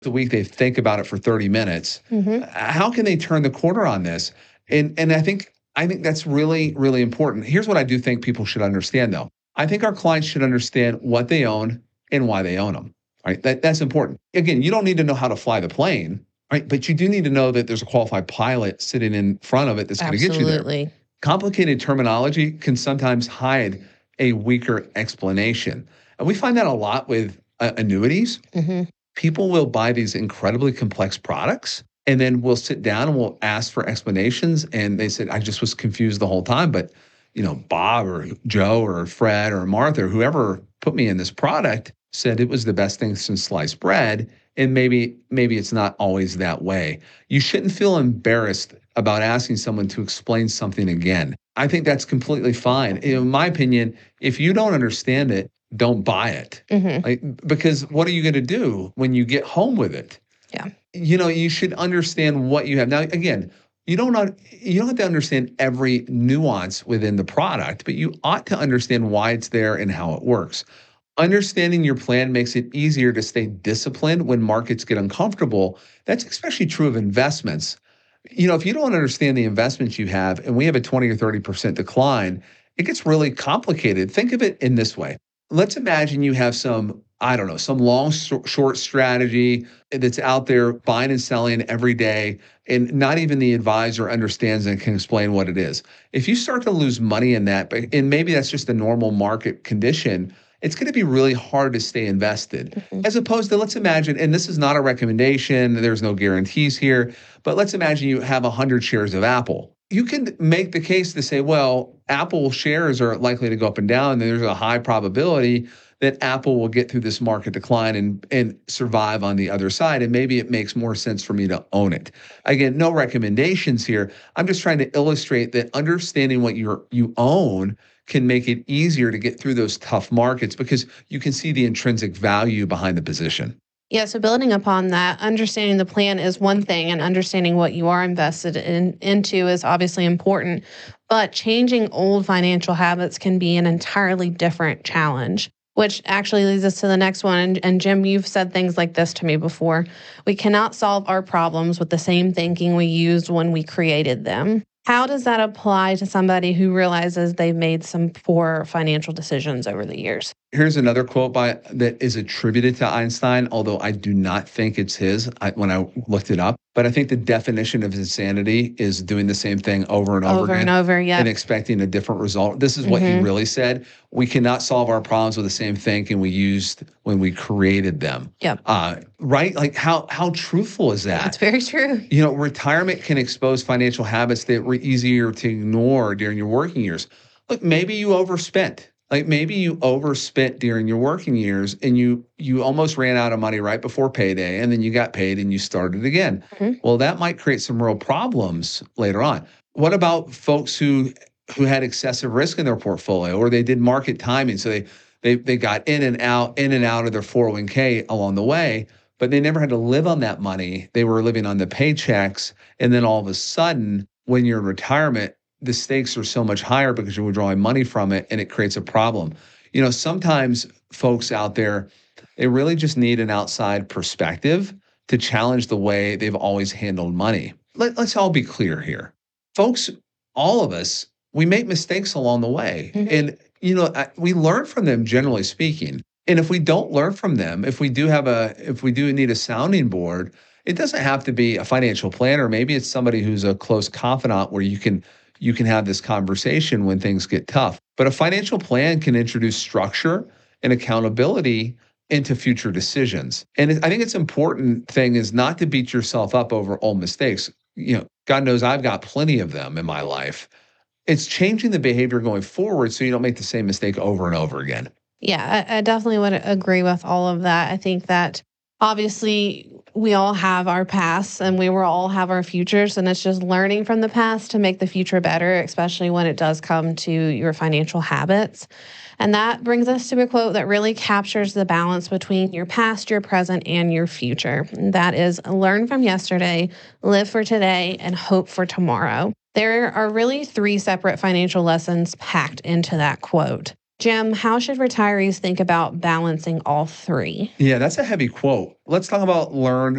the week they think about it for 30 minutes. How can they turn the corner on this? And I think that's really, really important. Here's what I do think people should understand though. I think our clients should understand what they own and why they own them. Right? That's important. Again, you don't need to know how to fly the plane, right? But you do need to know that there's a qualified pilot sitting in front of it that's going to get you there. Absolutely. Complicated terminology can sometimes hide a weaker explanation. And we find that a lot with annuities. People will buy these incredibly complex products and then we'll sit down and we'll ask for explanations. And they said, I just was confused the whole time. But, Bob or Joe or Fred or Martha or whoever put me in this product said it was the best thing since sliced bread. And maybe it's not always that way. You shouldn't feel embarrassed about asking someone to explain something again. I think that's completely fine. In my opinion, if you don't understand it, don't buy it. Because what are you going to do when you get home with it? Yeah. You should understand what you have. Now, again, you don't have to understand every nuance within the product, but you ought to understand why it's there and how it works. Understanding your plan makes it easier to stay disciplined when markets get uncomfortable. That's especially true of investments. If you don't understand the investments you have and we have a 20 or 30% decline, it gets really complicated. Think of it in this way. Let's imagine you have some long short strategy that's out there buying and selling every day, and not even the advisor understands and can explain what it is. If you start to lose money in that, and maybe that's just a normal market condition, it's going to be really hard to stay invested. As opposed to, let's imagine, and this is not a recommendation, there's no guarantees here, but let's imagine you have 100 shares of Apple. You can make the case to say, well, Apple shares are likely to go up and down, and there's a high probability that Apple will get through this market decline and survive on the other side. And maybe it makes more sense for me to own it. Again, no recommendations here. I'm just trying to illustrate that understanding what you own can make it easier to get through those tough markets because you can see the intrinsic value behind the position. Yeah, so building upon that, understanding the plan is one thing, and understanding what you are invested into is obviously important. But changing old financial habits can be an entirely different challenge, which actually leads us to the next one. And Jim, you've said things like this to me before. We cannot solve our problems with the same thinking we used when we created them. How does that apply to somebody who realizes they've made some poor financial decisions over the years? Here's another quote that is attributed to Einstein, although I do not think it's his when I looked it up. But I think the definition of insanity is doing the same thing over and over again. And expecting a different result. This is what he really said. We cannot solve our problems with the same thinking we used when we created them. Right? Like how truthful is that? That's very true. Retirement can expose financial habits that were easier to ignore during your working years. Look, maybe you overspent. Like maybe you overspent during your working years and you almost ran out of money right before payday, and then you got paid and you started again. Well, that might create some real problems later on. What about folks who had excessive risk in their portfolio, or they did market timing? So they got in and out of their 401k along the way, but they never had to live on that money. They were living on the paychecks. And then all of a sudden, when you're in retirement, the stakes are so much higher because you're withdrawing money from it, and it creates a problem. Sometimes folks out there, they really just need an outside perspective to challenge the way they've always handled money. Let's all be clear here. Folks, all of us, we make mistakes along the way. And, we learn from them, generally speaking. And if we don't learn from them, if we do need a sounding board, it doesn't have to be a financial planner. Maybe it's somebody who's a close confidant where you can have this conversation when things get tough. But a financial plan can introduce structure and accountability into future decisions. And I think it's important thing is not to beat yourself up over old mistakes. God knows I've got plenty of them in my life. It's changing the behavior going forward so you don't make the same mistake over and over again. Yeah, I definitely would agree with all of that. I think that obviously we all have our pasts and we will all have our futures, and it's just learning from the past to make the future better, especially when it does come to your financial habits. And that brings us to a quote that really captures the balance between your past, your present, and your future. And that is, learn from yesterday, live for today, and hope for tomorrow. There are really 3 separate financial lessons packed into that quote. Jim, how should retirees think about balancing all 3? Yeah, that's a heavy quote. Let's talk about learn